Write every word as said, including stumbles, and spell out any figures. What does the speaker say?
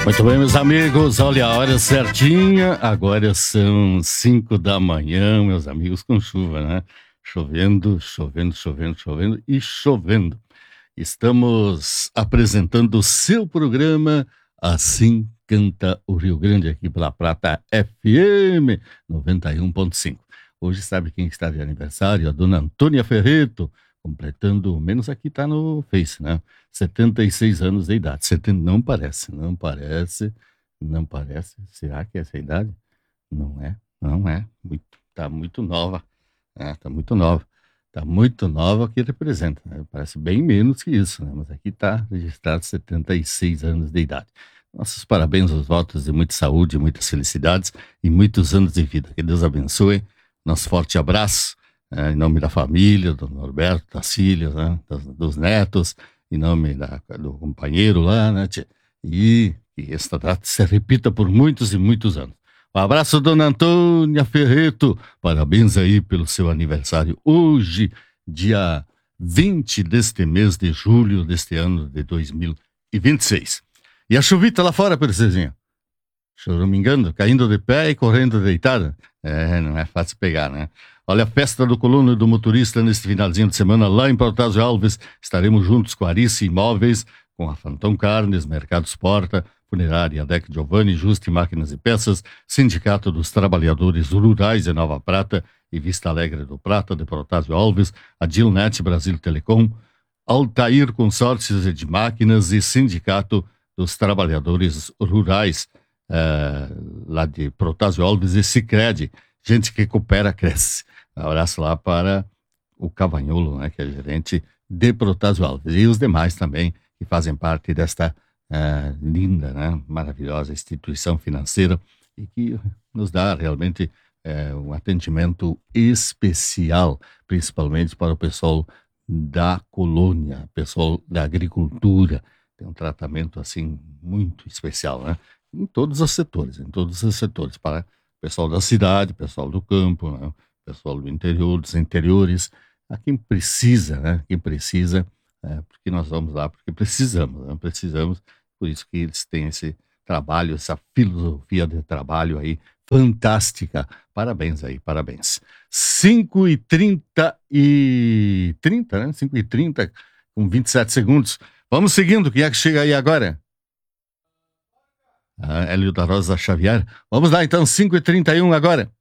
Muito bem, meus amigos, olha a hora certinha, agora são cinco da manhã, meus amigos, com chuva, né? Chovendo, chovendo, chovendo, chovendo e chovendo. Estamos apresentando o seu programa Assim Canta o Rio Grande, aqui pela Prata F M noventa e um ponto cinco. Hoje sabe quem está de aniversário? A dona Antônia Ferreto, completando, menos aqui tá no Face, né? setenta e seis anos de idade. setenta, não parece, não parece, não parece. Será que é essa a idade? Não é, não é. Muito, tá muito nova, né? Tá muito nova. Tá muito nova que representa, né? Parece bem menos que isso, né? Mas aqui tá registrado setenta e seis anos de idade. Nossos parabéns, os votos de muita saúde, muitas felicidades e muitos anos de vida. Que Deus abençoe. Nosso forte abraço, é, em nome da família, do Norberto, das filhas, né? dos, dos netos, em nome da, do companheiro lá, né? Tchê? E que esta data se repita por muitos e muitos anos. Um abraço, dona Antônia Ferreto. Parabéns aí pelo seu aniversário. Hoje, dia vinte deste mês de julho deste ano de dois mil e vinte e seis. E a chuvita lá fora, princesinha? Choramingando, caindo de pé e correndo deitada. É, não é fácil pegar, né? Olha, a festa do colono e do motorista neste finalzinho de semana lá em Protásio Alves. Estaremos juntos com a Arice Imóveis, com a Fantão Carnes, Mercados Porta, Funerária Dec Giovanni, Juste Máquinas e Peças, Sindicato dos Trabalhadores Rurais de Nova Prata e Vista Alegre do Prata, de Protásio Alves, a Dilnet Brasil Telecom, Altair Consórcios de Máquinas e Sindicato dos Trabalhadores Rurais, é, lá de Protásio Alves e Sicredi. Gente que coopera, cresce. Um abraço lá para o Cavanholo, né, que é gerente de Protásio Alves. E os demais também que fazem parte desta é, linda, né, maravilhosa instituição financeira e que nos dá realmente é, um atendimento especial, principalmente para o pessoal da colônia, pessoal da agricultura. Tem um tratamento assim muito especial, né? Em todos os setores, em todos os setores, para o pessoal da cidade, pessoal do campo, né? Pessoal do interior, dos interiores, a quem precisa, né? Quem precisa, é, porque nós vamos lá, porque precisamos, né? Precisamos, por isso que eles têm esse trabalho, essa filosofia de trabalho aí fantástica. Parabéns aí, parabéns. cinco e trinta e trinta, né? cinco e trinta com vinte e sete segundos. Vamos seguindo, quem é que chega aí agora? Ah, Hélio da Rosa Xavier. Vamos lá então, cinco e trinta e um agora.